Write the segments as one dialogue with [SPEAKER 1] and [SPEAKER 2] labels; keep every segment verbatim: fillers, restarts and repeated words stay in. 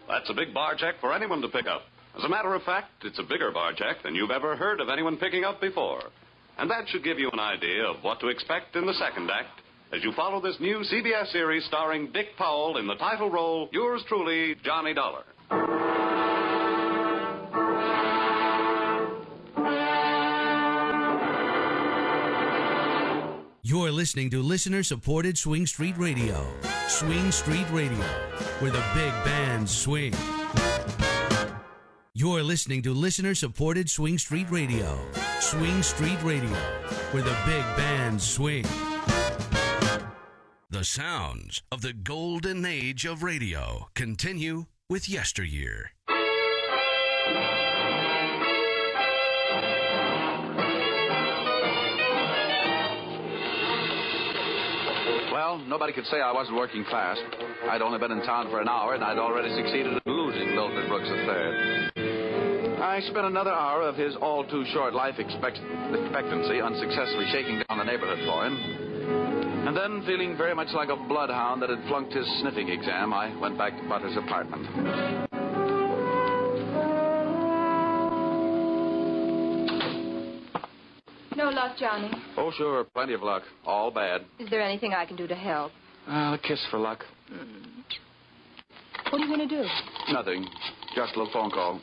[SPEAKER 1] That's a big bar check for anyone to pick up. As a matter of fact, it's a bigger bar check than you've ever heard of anyone picking up before. And that should give you an idea of what to expect in the second act as you follow this new C B S series starring Dick Powell in the title role, yours truly, Johnny Dollar.
[SPEAKER 2] You're listening to listener-supported Swing Street Radio. Swing Street Radio, where the big bands swing. You're listening to listener-supported Swing Street Radio. Swing Street Radio, where the big bands swing. The sounds of the golden age of radio continue with Yesteryear.
[SPEAKER 3] Well, nobody could say I wasn't working fast. I'd only been in town for an hour, and I'd already succeeded in losing Milford Brooks the third. I spent another hour of his all-too-short life expect- expectancy unsuccessfully shaking down the neighborhood for him. And then, feeling very much like a bloodhound that had flunked his sniffing exam, I went back to Butler's apartment.
[SPEAKER 4] No luck, Johnny.
[SPEAKER 3] Oh, sure, plenty of luck. All bad.
[SPEAKER 4] Is there anything I can do to help?
[SPEAKER 3] Uh, a kiss for luck.
[SPEAKER 4] Mm. What are you going to do?
[SPEAKER 3] Nothing. Just a little phone call.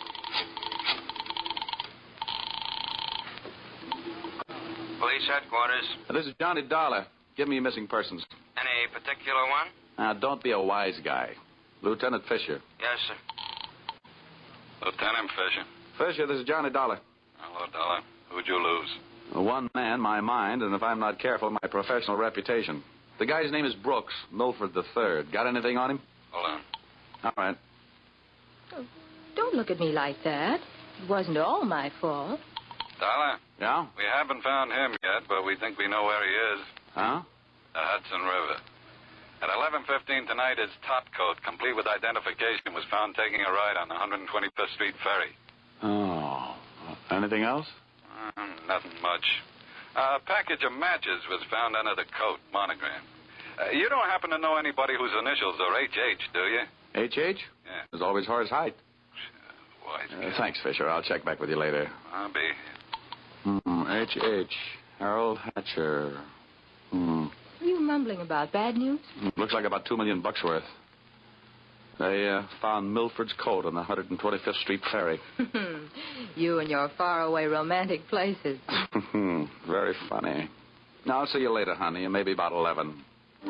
[SPEAKER 5] Police headquarters.
[SPEAKER 3] This is Johnny Dollar. Give me missing persons.
[SPEAKER 5] Any particular one?
[SPEAKER 3] Now, don't be a wise guy. Lieutenant Fisher.
[SPEAKER 5] Yes, sir. Lieutenant Fisher.
[SPEAKER 3] Fisher, this is Johnny Dollar.
[SPEAKER 5] Hello, Dollar. Who'd you lose?
[SPEAKER 3] One man, my mind, and if I'm not careful, my professional reputation. The guy's name is Brooks, Milford the third. Got anything on him?
[SPEAKER 5] Hold on.
[SPEAKER 3] All right.
[SPEAKER 4] Oh, don't look at me like that. It wasn't all my fault.
[SPEAKER 5] Dollar?
[SPEAKER 3] Yeah?
[SPEAKER 5] We haven't found him yet, but we think we know where he is.
[SPEAKER 3] Huh?
[SPEAKER 5] The Hudson River. At eleven fifteen tonight, his top coat, complete with identification, was found taking a ride on the one twenty-fifth Street ferry.
[SPEAKER 3] Oh. Anything else?
[SPEAKER 5] Uh, nothing much. A package of matches was found under the coat, monogram. Uh, you don't happen to know anybody whose initials are H H, do you?
[SPEAKER 3] H H?
[SPEAKER 5] Yeah.
[SPEAKER 3] There's always Horace Height.
[SPEAKER 5] Wise
[SPEAKER 3] Uh, thanks, Fisher. I'll check back with you later.
[SPEAKER 5] I'll be.
[SPEAKER 3] Hmm, H H. Harold Hatcher. Hmm.
[SPEAKER 4] What are you mumbling about? Bad news?
[SPEAKER 3] Looks like about two million bucks worth. They uh, found Milford's coat on the one twenty-fifth Street ferry.
[SPEAKER 4] You and your faraway romantic places.
[SPEAKER 3] Very funny. Now, I'll see you later, honey, and maybe about eleven.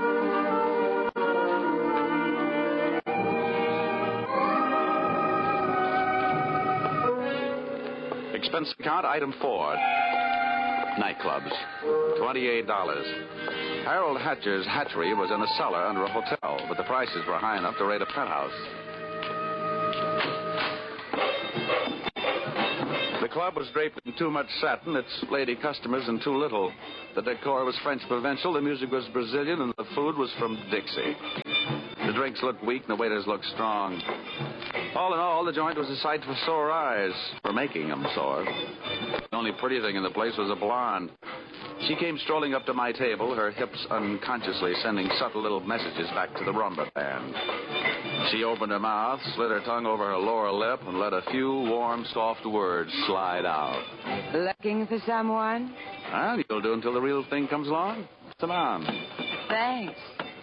[SPEAKER 3] Expense account, item four. Nightclubs. twenty-eight dollars. Harold Hatcher's hatchery was in a cellar under a hotel, but the prices were high enough to rate a penthouse. The club was draped in too much satin, its lady customers in too little. The decor was French provincial, the music was Brazilian, and the food was from Dixie. The drinks looked weak, and the waiters looked strong. All in all, the joint was a sight for sore eyes, for making them sore. The only pretty thing in the place was a blonde. She came strolling up to my table, her hips unconsciously sending subtle little messages back to the rumba band. She opened her mouth, slid her tongue over her lower lip, and let a few warm, soft words slide out.
[SPEAKER 6] Looking for someone?
[SPEAKER 3] Well, you'll do until the real thing comes along. Sit down.
[SPEAKER 6] Thanks.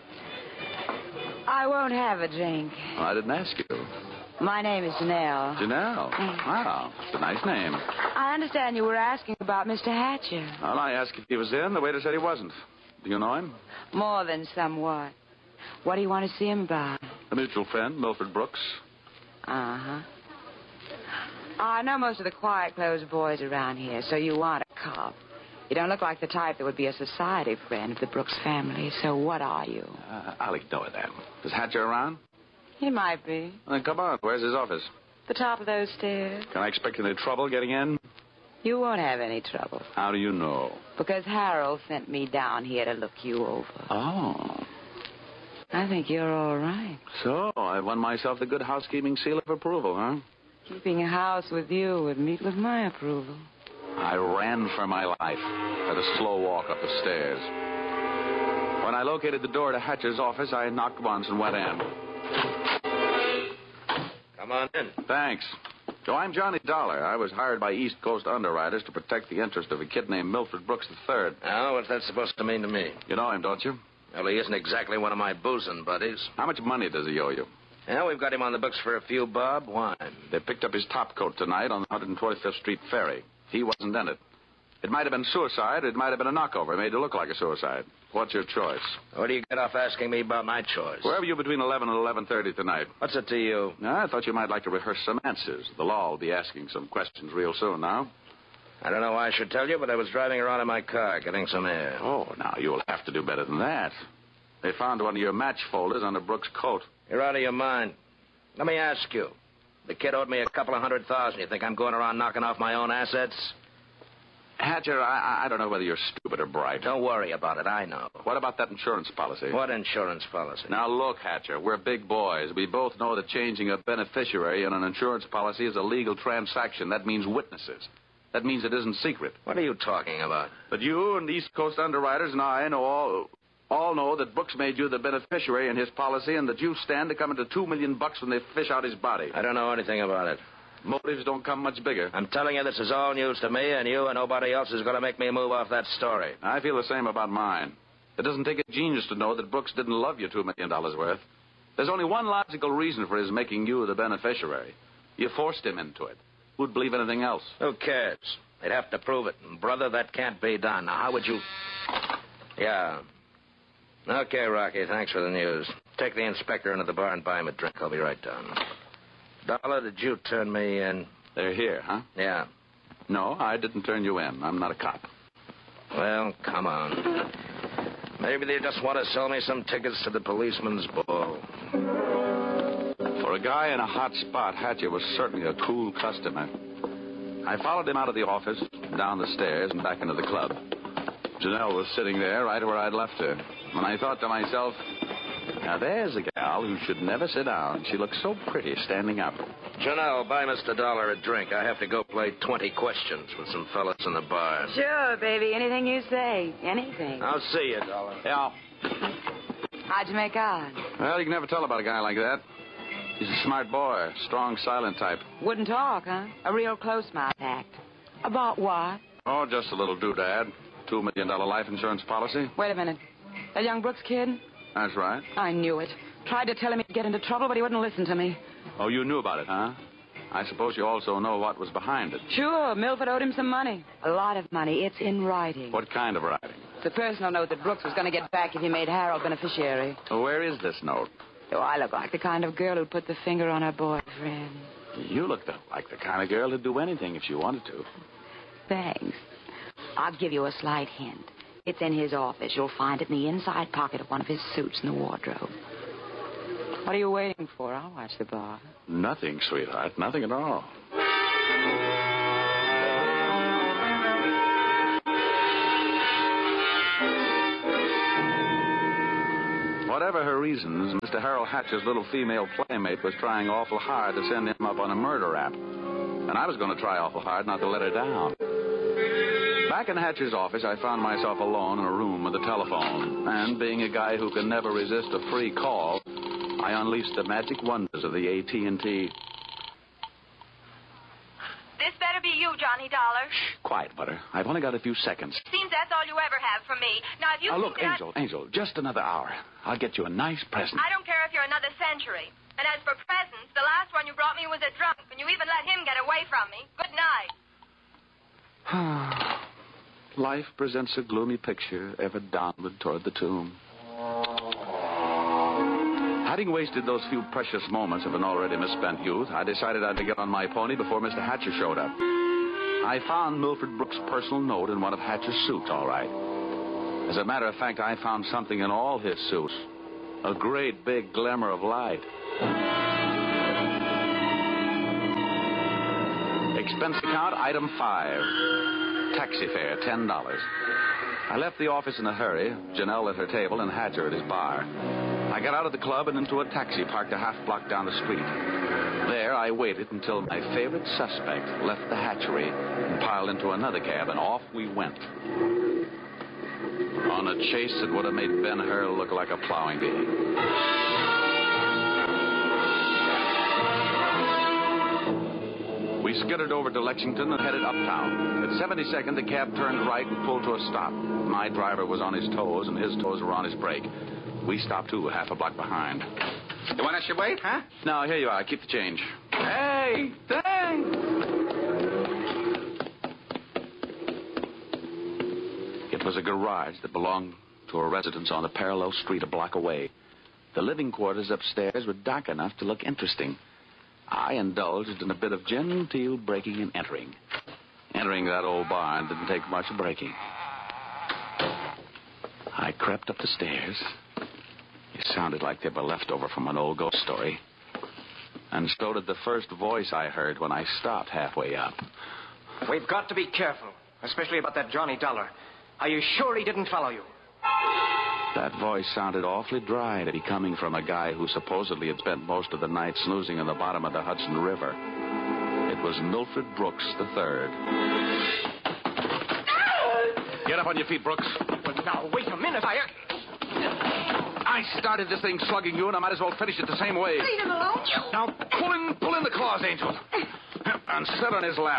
[SPEAKER 6] I won't have a drink.
[SPEAKER 3] Well, I didn't ask you.
[SPEAKER 6] My name is Janelle.
[SPEAKER 3] Janelle? Wow, it's a nice name.
[SPEAKER 6] I understand you were asking about Mister Hatcher.
[SPEAKER 3] Well, I asked if he was in. The waiter said he wasn't. Do you know him?
[SPEAKER 6] More than somewhat. What do you want to see him about?
[SPEAKER 3] A mutual friend, Milford Brooks.
[SPEAKER 6] Uh-huh. I know most of the quiet-closed boys around here, so you want a cop. You don't look like the type that would be a society friend of the Brooks family, so what are you?
[SPEAKER 3] Uh, I'll ignore that. Is Hatcher around?
[SPEAKER 6] He might be.
[SPEAKER 3] Well, then come on. Where's his office?
[SPEAKER 6] The top of those stairs.
[SPEAKER 3] Can I expect any trouble getting in?
[SPEAKER 6] You won't have any trouble.
[SPEAKER 3] How do you know?
[SPEAKER 6] Because Harold sent me down here to look you over.
[SPEAKER 3] Oh.
[SPEAKER 6] I think you're all right.
[SPEAKER 3] So, I won myself the good housekeeping seal of approval, huh?
[SPEAKER 6] Keeping a house with you would meet with my approval.
[SPEAKER 3] I ran for my life at a slow walk up the stairs. When I located the door to Hatcher's office, I knocked once and went in.
[SPEAKER 7] Come on in.
[SPEAKER 3] Thanks. So I'm Johnny Dollar. I was hired by East Coast Underwriters to protect the interest of a kid named Milford Brooks the third.
[SPEAKER 7] Now, what's that supposed to mean to me?
[SPEAKER 3] You know him, don't you?
[SPEAKER 7] Well, he isn't exactly one of my boozing buddies.
[SPEAKER 3] How much money does he owe you?
[SPEAKER 7] Yeah, we've got him on the books for a few bob. Why?
[SPEAKER 3] They picked up his top coat tonight on the one twenty-fifth Street ferry. He wasn't in it. It might have been suicide. It might have been a knockover. It made it look like a suicide. What's your choice?
[SPEAKER 7] What do you get off asking me about my choice?
[SPEAKER 3] Where were you between eleven and eleven thirty tonight?
[SPEAKER 7] What's it to you?
[SPEAKER 3] I thought you might like to rehearse some answers. The law will be asking some questions real soon now.
[SPEAKER 7] I don't know why I should tell you, but I was driving around in my car getting some air.
[SPEAKER 3] Oh, now you'll have to do better than that. They found one of your match folders under Brooks' coat.
[SPEAKER 7] You're out of your mind. Let me ask you. The kid owed me a couple of hundred thousand. You think I'm going around knocking off my own assets?
[SPEAKER 3] Hatcher, I, I don't know whether you're stupid or bright.
[SPEAKER 7] Don't worry about it. I know.
[SPEAKER 3] What about that insurance policy?
[SPEAKER 7] What insurance policy?
[SPEAKER 3] Now, look, Hatcher, we're big boys. We both know that changing a beneficiary in an insurance policy is a legal transaction. That means witnesses. That means it isn't secret.
[SPEAKER 7] What are you talking about?
[SPEAKER 3] But you and East Coast Underwriters and I know all... all know that Brooks made you the beneficiary in his policy and that you stand to come into two million bucks when they fish out his body.
[SPEAKER 7] I don't know anything about it.
[SPEAKER 3] Motives don't come much bigger.
[SPEAKER 7] I'm telling you, this is all news to me, and you and nobody else is going to make me move off that story.
[SPEAKER 3] I feel the same about mine. It doesn't take a genius to know that Brooks didn't love you two million dollars worth. There's only one logical reason for his making you the beneficiary. You forced him into it. Who'd believe anything else?
[SPEAKER 7] Who cares? They'd have to prove it. And, brother, that can't be done. Now, how would you... Yeah. Okay, Rocky, thanks for the news. Take the inspector into the bar and buy him a drink. I'll be right down. Dollar, did you turn me in?
[SPEAKER 3] They're here, huh?
[SPEAKER 7] Yeah.
[SPEAKER 3] No, I didn't turn you in. I'm not a cop.
[SPEAKER 7] Well, come on. Maybe they just want to sell me some tickets to the policeman's ball.
[SPEAKER 3] For a guy in a hot spot, Hatcher was certainly a cool customer. I followed him out of the office, down the stairs, and back into the club. Janelle was sitting there right where I'd left her. And I thought to myself, now there's a gal who should never sit down. She looks so pretty standing up.
[SPEAKER 7] Janelle, buy Mister Dollar a drink. I have to go play twenty questions with some fellas in the bar.
[SPEAKER 6] Sure, baby. Anything you say. Anything.
[SPEAKER 7] I'll see you, Dollar.
[SPEAKER 3] Yeah.
[SPEAKER 6] How'd you make out?
[SPEAKER 3] Well, you can never tell about a guy like that. He's a smart boy, strong, silent type.
[SPEAKER 6] Wouldn't talk, huh? A real close-mouth act. About what?
[SPEAKER 3] Oh, just a little doodad. Two million dollar life insurance policy.
[SPEAKER 6] Wait a minute. That young Brooks kid?
[SPEAKER 3] That's right.
[SPEAKER 6] I knew it. Tried to tell him he'd get into trouble, but he wouldn't listen to me.
[SPEAKER 3] Oh, you knew about it, huh? I suppose you also know what was behind it.
[SPEAKER 6] Sure. Milford owed him some money. A lot of money. It's in writing.
[SPEAKER 3] What kind of writing?
[SPEAKER 6] The personal note that Brooks was going to get back if he made Harold beneficiary.
[SPEAKER 3] Well, where is this note?
[SPEAKER 6] Do I look like the kind of girl who'd put the finger on her boyfriend?
[SPEAKER 3] You look the, like the kind of girl who'd do anything if she wanted to.
[SPEAKER 6] Thanks. I'll give you a slight hint. It's in his office. You'll find it in the inside pocket of one of his suits in the wardrobe. What are you waiting for? I'll watch the bar.
[SPEAKER 3] Nothing, sweetheart. Nothing at all. Whatever her reasons, Mister Harold Hatcher's little female playmate was trying awful hard to send him up on a murder rap. And I was going to try awful hard not to let her down. Back in Hatcher's office, I found myself alone in a room with a telephone. And being a guy who can never resist a free call, I unleashed the magic wonders of the A T and T.
[SPEAKER 8] This better be you, Johnny Dollar.
[SPEAKER 3] Shh, quiet, Butter. I've only got a few seconds.
[SPEAKER 8] Seems that's all you ever have from me. Now, if you
[SPEAKER 3] Now, look,
[SPEAKER 8] think that
[SPEAKER 3] Angel, Angel, just another hour. I'll get you a nice present.
[SPEAKER 8] I don't care if you're another century. And as for presents, the last one you brought me was a drunk, and you even let him get away from me. Good night.
[SPEAKER 3] Life presents a gloomy picture ever downward toward the tomb. Having wasted those few precious moments of an already misspent youth, I decided I'd get on my pony before Mister Hatcher showed up. I found Milford Brooks' personal note in one of Hatcher's suits, all right. As a matter of fact, I found something in all his suits. A great big glimmer of light. Expense account, item five. Taxi fare, ten dollars. I left the office in a hurry, Janelle at her table and Hatcher at his bar. I got out of the club and into a taxi parked a half block down the street. There, I waited until my favorite suspect left the hatchery and piled into another cab, and off we went. On a chase that would have made Ben-Hur look like a plowing bee. skittered over to Lexington and headed uptown. At seventy-second, the cab turned right and pulled to a stop. My driver was on his toes, and his toes were on his brake. We stopped, too, half a block behind.
[SPEAKER 9] You want us to wait, huh?
[SPEAKER 3] No, here you are. Keep the change. Hey, thanks. It was a garage that belonged to a residence on a parallel street a block away. The living quarters upstairs were dark enough to look interesting. I indulged in a bit of genteel breaking and entering. Entering that old barn didn't take much breaking. I crept up the stairs. It sounded like they were left over from an old ghost story. And so did the first voice I heard when I stopped halfway up.
[SPEAKER 9] We've got to be careful, especially about that Johnny Dollar. Are you sure he didn't follow you?
[SPEAKER 3] That voice sounded awfully dry to be coming from a guy who supposedly had spent most of the night snoozing in the bottom of the Hudson River. It was Milford Brooks the Third. Get up on your feet, Brooks.
[SPEAKER 9] Well, now, wait a minute. I...
[SPEAKER 3] I started this thing slugging you, and I might as well finish it the same way.
[SPEAKER 8] Leave him alone.
[SPEAKER 3] Now, pull in, pull in the claws, Angel. And sit on his lap.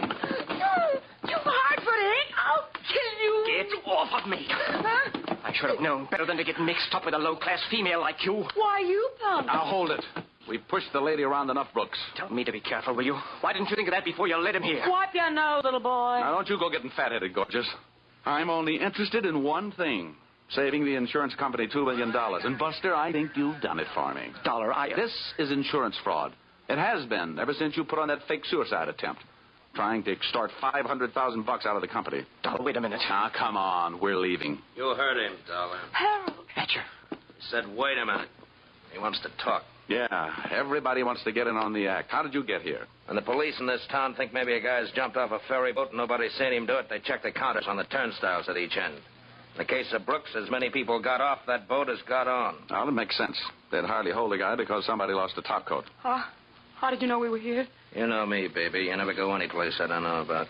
[SPEAKER 8] You, you hard-footed. I'll kill you.
[SPEAKER 9] Get off of me.
[SPEAKER 8] Huh?
[SPEAKER 9] I should have known better than to get mixed up with a low-class female like you.
[SPEAKER 8] Why, you punk.
[SPEAKER 3] Now, hold it. We pushed the lady around enough, Brooks.
[SPEAKER 9] Tell me to be careful, will you? Why didn't you think of that before you let him here?
[SPEAKER 6] Wipe your nose, little boy.
[SPEAKER 3] Now, don't you go getting fat-headed, gorgeous. I'm only interested in one thing. Saving the insurance company two million dollars. And, Buster, I think you've done it for me.
[SPEAKER 9] Dollar, I...
[SPEAKER 3] This is insurance fraud. It has been ever since you put on that fake suicide attempt. Trying to extort five hundred thousand bucks out of the company.
[SPEAKER 9] Dollar, wait a minute.
[SPEAKER 3] Now, come on. We're leaving.
[SPEAKER 7] You heard him, Dollar.
[SPEAKER 8] Harold.
[SPEAKER 9] Hatcher.
[SPEAKER 7] He said, wait a minute. He wants to talk.
[SPEAKER 3] Yeah, everybody wants to get in on the act. How did you get here?
[SPEAKER 7] When the police in this town think maybe a guy's jumped off a ferry boat and nobody's seen him do it, they check the counters on the turnstiles at each end. In the case of Brooks, as many people got off that boat as got on.
[SPEAKER 3] Well, it makes sense. They'd hardly hold the guy because somebody lost a topcoat.
[SPEAKER 6] Oh, how did you know we were here?
[SPEAKER 7] You know me, baby. You never go any place I don't know about.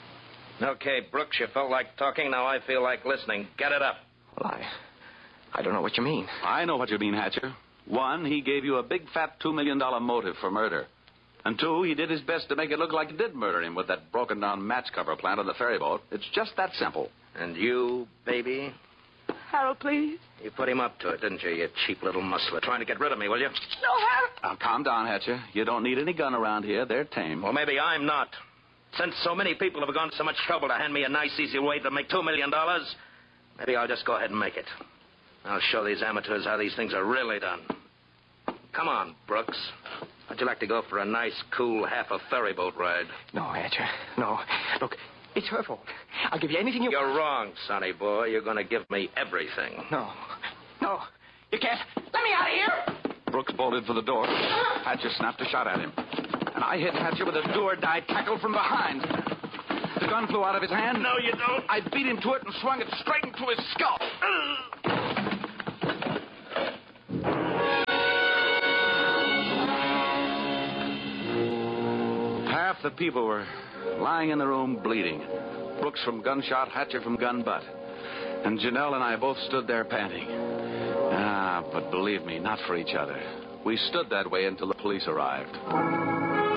[SPEAKER 7] Okay, Brooks, you felt like talking. Now I feel like listening. Get it up.
[SPEAKER 9] Well, I... I don't know what you mean.
[SPEAKER 3] I know what you mean, Hatcher. One, he gave you a big, fat two million dollars motive for murder. And two, he did his best to make it look like you did murder him with that broken-down match cover plant on the ferry boat. It's just that simple.
[SPEAKER 7] And you, baby?
[SPEAKER 6] Harold, please.
[SPEAKER 7] You put him up to it, didn't you, you cheap little muscler? Trying to get rid of me, will you?
[SPEAKER 6] No, Harold.
[SPEAKER 3] Now, calm down, Hatcher. You don't need any gun around here. They're tame.
[SPEAKER 7] Well, maybe I'm not. Since so many people have gone to so much trouble to hand me a nice, easy way to make two million dollars, maybe I'll just go ahead and make it. I'll show these amateurs how these things are really done. Come on, Brooks. How'd you like to go for a nice, cool, half a ferry boat ride?
[SPEAKER 9] No, Hatcher. No. Look, it's her fault. I'll give you anything you...
[SPEAKER 7] You're wrong, sonny boy. You're going to give me everything.
[SPEAKER 9] No. No. You can't. Let me out of here.
[SPEAKER 3] Brooks bolted for the door. Hatcher snapped a shot at him. And I hit Hatcher with a do-or-die tackle from behind. The gun flew out of his hand. No, you don't. I beat him to it and swung it straight into his skull. Half the people were lying in the room bleeding. Brooks from gunshot, Hatcher from gun butt. And Janelle and I both stood there panting. Ah, but believe me, not for each other. We stood that way until the police arrived.